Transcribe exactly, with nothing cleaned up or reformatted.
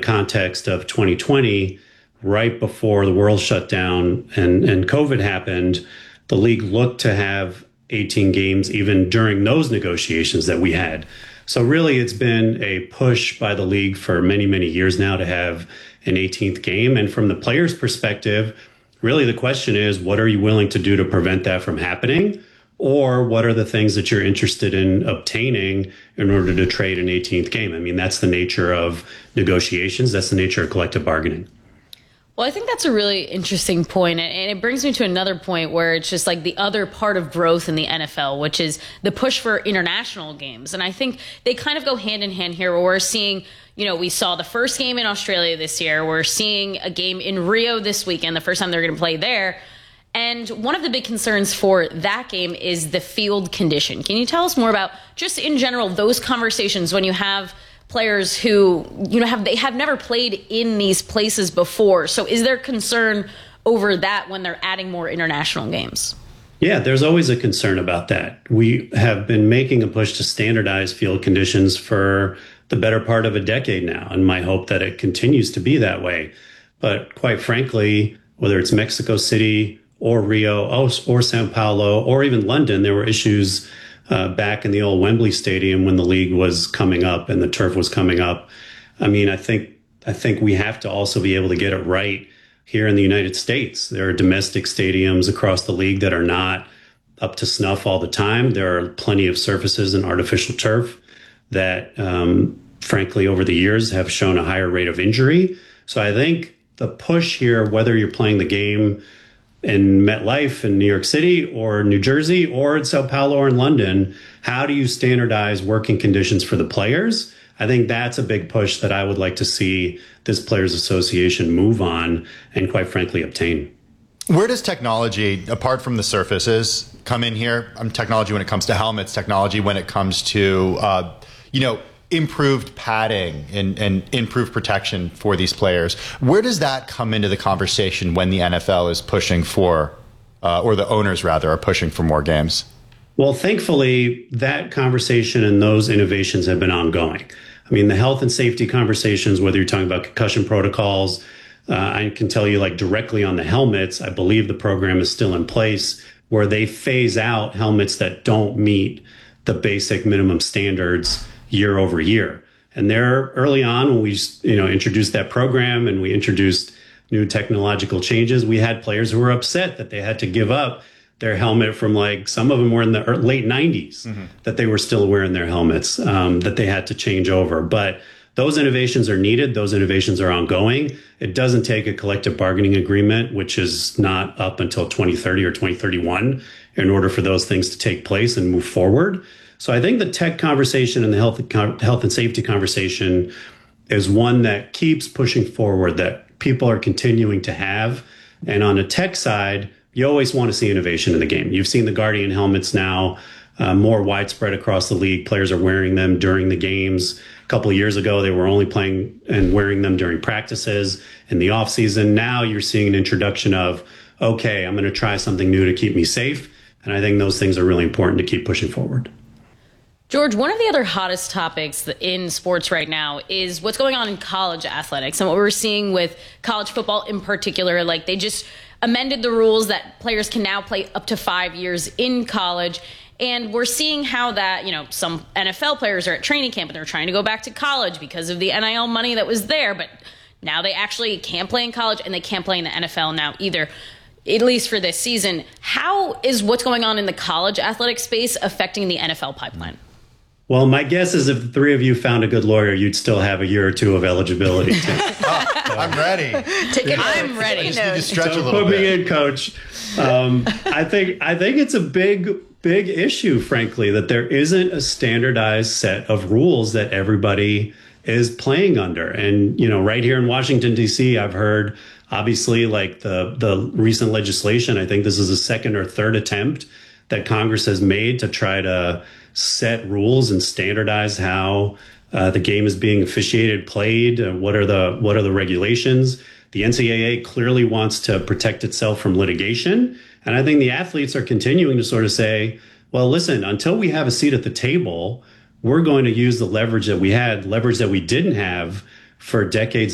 context of twenty twenty, right before the world shut down and, and COVID happened, the league looked to have eighteen games even during those negotiations that we had. So really, it's been a push by the league for many, many years now to have an eighteenth game. And from the players' perspective, really the question is, what are you willing to do to prevent that from happening? Or what are the things that you're interested in obtaining in order to trade an eighteenth game? I mean, that's the nature of negotiations. That's the nature of collective bargaining. Well, I think that's a really interesting point, and it brings me to another point where it's just like the other part of growth in the N F L, which is the push for international games. And I think they kind of go hand in hand here, where we're seeing, you know, we saw the first game in Australia this year. We're seeing a game in Rio this weekend, the first time they're going to play there. And one of the big concerns for that game is the field condition. Can you tell us more about, just in general, those conversations when you have players who, you know, have they have never played in these places before? So is there concern over that when they're adding more international games? Yeah, there's always a concern about that. We have been making a push to standardize field conditions for the better part of a decade now, and my hope that it continues to be that way. But quite frankly, whether it's Mexico City or Rio or Sao Paulo or even London, there were issues uh, back in the old Wembley Stadium when the league was coming up and the turf was coming up. I mean, I think I think we have to also be able to get it right here in the United States. There are domestic stadiums across the league that are not up to snuff all the time. There are plenty of surfaces and artificial turf that, um, frankly, over the years have shown a higher rate of injury. So I think the push here, whether you're playing the game in MetLife in New York City or New Jersey or in Sao Paulo or in London, how do you standardize working conditions for the players? I think that's a big push that I would like to see this Players Association move on and, quite frankly, obtain. Where does technology, apart from the surfaces, come in here? Um, technology when it comes to helmets, technology when it comes to, uh, you know, improved padding and, and improved protection for these players. Where does that come into the conversation when the N F L is pushing for, uh, or the owners rather, are pushing for more games? Well, thankfully, that conversation and those innovations have been ongoing. I mean, the health and safety conversations, whether you're talking about concussion protocols, uh, I can tell you, like, directly on the helmets, I believe the program is still in place where they phase out helmets that don't meet the basic minimum standards year over year. And there, early on, when we, you know, introduced that program and we introduced new technological changes, we had players who were upset that they had to give up their helmet from, like, some of them were in the late nineties, mm-hmm. that they were still wearing their helmets, um, that they had to change over. But those innovations are needed. Those innovations are ongoing. It doesn't take a collective bargaining agreement, which is not up until twenty thirty or twenty thirty-one, in order for those things to take place and move forward. So I think the tech conversation and the health, health and safety conversation is one that keeps pushing forward, that people are continuing to have. And on a tech side, you always want to see innovation in the game. You've seen the Guardian helmets now uh, more widespread across the league. Players are wearing them during the games. A couple of years ago, they were only playing and wearing them during practices in the off season. Now you're seeing an introduction of, okay, I'm going to try something new to keep me safe. And I think those things are really important to keep pushing forward. George, one of the other hottest topics in sports right now is what's going on in college athletics and what we're seeing with college football in particular. Like, they just amended the rules that players can now play up to five years in college. And we're seeing how that, you know, some N F L players are at training camp and they're trying to go back to college because of the N I L money that was there. But now they actually can't play in college and they can't play in the N F L now either, at least for this season. How is what's going on in the college athletic space affecting the N F L pipeline? Well, my guess is if the three of you found a good lawyer, you'd still have a year or two of eligibility. oh, I'm ready. Take it. I'm ready. I just need to stretch so a little put bit. me in, coach. Um, I think I think it's a big, big issue, frankly, that there isn't a standardized set of rules that everybody is playing under. And, you know, right here in Washington, D C, I've heard, obviously, like the the recent legislation. I think this is the second or third attempt that Congress has made to try to set rules and standardize how uh, the game is being officiated, played. Uh, what are the what are the regulations? The N C double A clearly wants to protect itself from litigation. And I think the athletes are continuing to sort of say, well, listen, until we have a seat at the table, we're going to use the leverage that we had, leverage that we didn't have for decades